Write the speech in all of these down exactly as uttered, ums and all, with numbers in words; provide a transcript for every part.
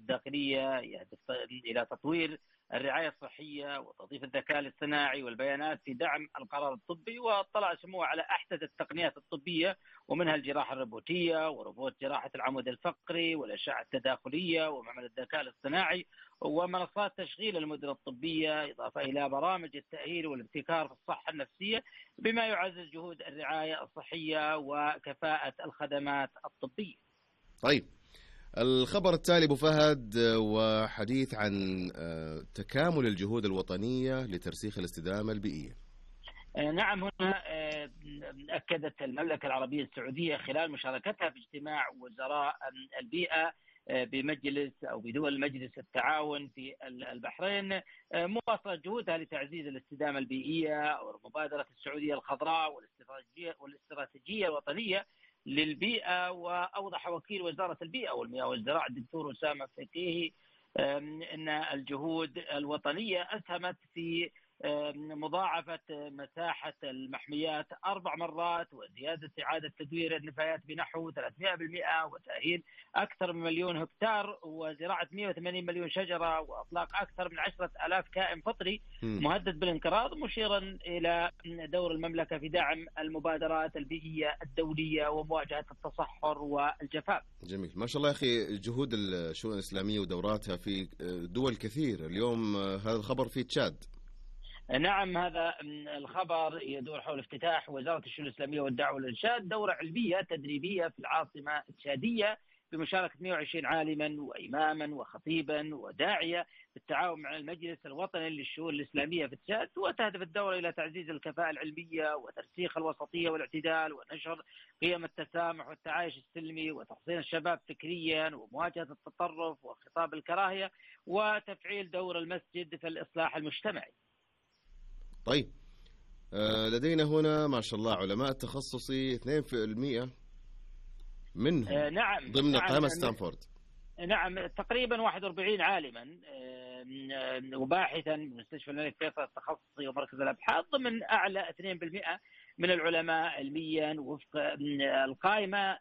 الداخلية يهدف إلى تطوير الرعاية الصحية وتضيف الذكاء الاصطناعي والبيانات في دعم القرار الطبي. واطلع سموه على أحدث التقنيات الطبية ومنها الجراحة الروبوتية وروبوت جراحة العمود الفقري والأشعة التداخلية ومعمل الذكاء الاصطناعي ومنصات تشغيل المدن الطبية، إضافة إلى برامج التأهيل والابتكار في الصحة النفسية، بما يعزز جهود الرعاية الصحية وكفاءة الخدمات الطبية. طيب، الخبر التالي أبو فهد، وحديث عن تكامل الجهود الوطنية لترسيخ الاستدامة البيئية. نعم، هنا أكدت المملكة العربية السعودية خلال مشاركتها في اجتماع وزراء البيئة بمجلس أو بدول مجلس التعاون في البحرين مواصلة جهودها لتعزيز الاستدامة البيئية والمبادرة السعودية الخضراء والاستراتيجية والاستراتيجية الوطنية للبيئة. وأوضح وكيل وزارة البيئة والمياه والزراعة الدكتور أسامة فقيهي أن الجهود الوطنية أسهمت في مضاعفة مساحة المحميات أربع مرات وزيادة إعادة تدوير النفايات بنحو ثلاثمائة بالمئة وتأهيل أكثر من مليون هكتار وزراعة مئة وثمانين مليون شجرة وإطلاق أكثر من عشرة آلاف كائن فطري مهدد بالانقراض، مشيرا إلى دور المملكة في دعم المبادرات البيئية الدولية ومواجهة التصحر والجفاف. جميل، ما شاء الله يا أخي، جهود الشؤون الإسلامية ودوراتها في دول كثير. اليوم هذا الخبر في تشاد. نعم، هذا الخبر يدور حول افتتاح وزارة الشؤون الإسلامية والدعوة والإرشاد دورة علمية تدريبية في العاصمة التشادية بمشاركة مئة وعشرين عالما وإماما وخطيبا وداعية بالتعاون مع المجلس الوطني للشؤون الإسلامية في تشاد. وتهدف الدورة إلى تعزيز الكفاءة العلمية وترسيخ الوسطية والاعتدال ونشر قيم التسامح والتعايش السلمي وتحصين الشباب فكريا ومواجهة التطرف وخطاب الكراهية وتفعيل دور المسجد في الإصلاح المجتمعي. طيب، لدينا هنا ما شاء الله علماء تخصصي اثنين بالمئة منهم آه نعم ضمن نعم قائمة ستانفورد. نعم، تقريبا واحد وأربعين عالما وباحثا من مستشفى الملك فيصل التخصصي ومركز الأبحاث ضمن أعلى اثنين بالمئة من العلماء علميا وفق القائمة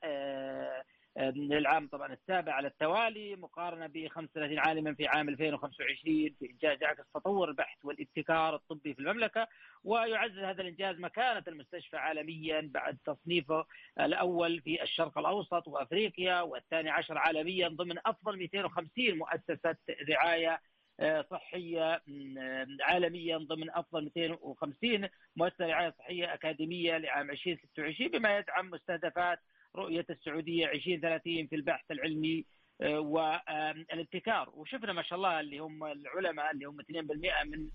للعام طبعا السابع على التوالي، مقارنة ب خمسة وثلاثين عالما في عام ألفين وخمسة وعشرين في إنجاز يعكس تطور البحث والابتكار الطبي في المملكة. ويعزز هذا الإنجاز مكانة المستشفى عالميا بعد تصنيفه الأول في الشرق الأوسط وأفريقيا والثاني عشر عالميا ضمن أفضل مئتين وخمسين مؤسسة رعاية صحية عالميا ضمن أفضل مئتين وخمسين مؤسسة رعاية صحية أكاديمية لعام ألفين وستة وعشرين، بما يدعم مستهدفات رؤية السعودية عشرين ثلاثين في البحث العلمي والابتكار. وشفنا ما شاء الله اللي هم العلماء اللي هم اثنين بالمئة من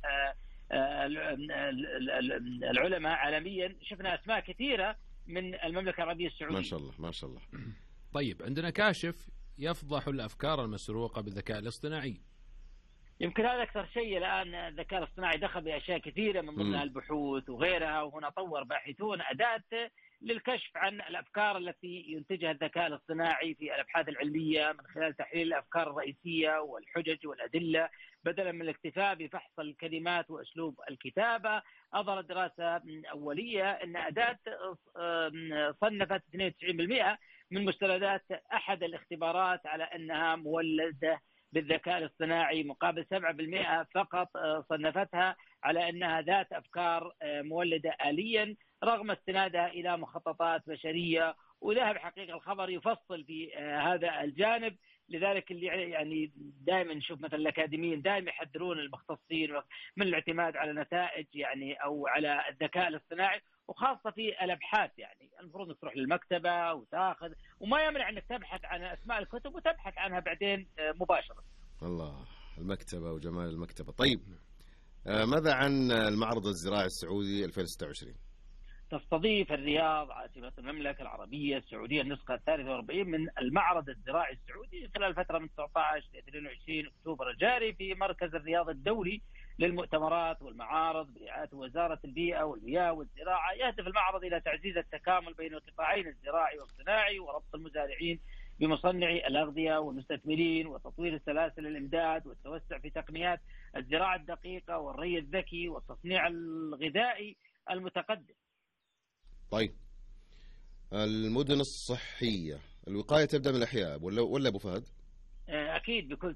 العلماء عالميا، شفنا أسماء كثيرة من المملكة العربية السعودية. ما شاء الله ما شاء الله. طيب، عندنا كاشف يفضح الأفكار المسروقة بالذكاء الاصطناعي. يمكن هذا أكثر شيء الآن الذكاء الاصطناعي دخل بأشياء كثيرة من ضمنها البحوث وغيرها، وهنا طور باحثون أداة للكشف عن الأفكار التي ينتجها الذكاء الاصطناعي في الأبحاث العلمية من خلال تحليل الأفكار الرئيسية والحجج والأدلة بدلا من الاكتفاء بفحص الكلمات وأسلوب الكتابة. أظهرت دراسة أولية أن أداة صنفت اثنين وتسعين بالمئة من مستندات أحد الاختبارات على أنها مولدة بالذكاء الاصطناعي، مقابل سبعة بالمئة فقط صنفتها على أنها ذات أفكار مولدة آليا رغم استنادها إلى مخططات بشرية. وذهب حقيقة الخبر يفصل في هذا الجانب. لذلك اللي يعني دائما نشوف مثلا الأكاديميين دائما يحذرون المختصين من الاعتماد على نتائج يعني أو على الذكاء الاصطناعي، وخاصة في الأبحاث. يعني المفروض انك تروح للمكتبة وتاخذ، وما يمنع انك تبحث عن أسماء الكتب وتبحث عنها بعدين مباشرة. الله، المكتبة وجمال المكتبة. طيب، ماذا عن المعرض الزراعي السعودي ألفين وستة وعشرين؟ تستضيف الرياض عاصمة المملكة العربية السعودية النسخة الثالثة والأربعين من المعرض الزراعي السعودي خلال فترة من تسعة عشر إلى اثنين وعشرين أكتوبر الجاري في مركز الرياض الدولي للمؤتمرات والمعارض برعاية وزارة البيئة والمياه والزراعة. يهدف المعرض إلى تعزيز التكامل بين القطاعين الزراعي والصناعي وربط المزارعين بمصنعي الأغذية والمستثمرين وتطوير سلاسل الإمداد والتوسع في تقنيات الزراعة الدقيقة والري الذكي والتصنيع الغذائي المتقدم. طيب، المدن الصحية، الوقاية تبدأ من الأحياء ولا ولا أبو فهد؟ أكيد بكل